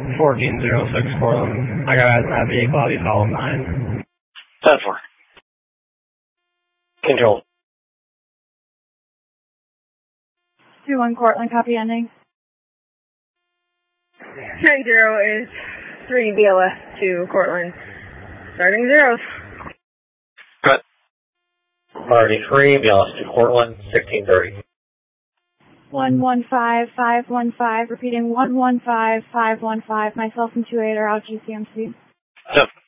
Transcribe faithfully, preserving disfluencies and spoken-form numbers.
fourteen oh six Portland. I got a vehicle I'll be following behind. ten four. Control. two one Cortland, copy ending. Nine zero is three B L S to Cortland. Starting zeros. Cut. Party three, B L S to Cortland, sixteen thirty. one one five five one five, repeating one one five five one five. Myself and two eight are out G C M C. Yep.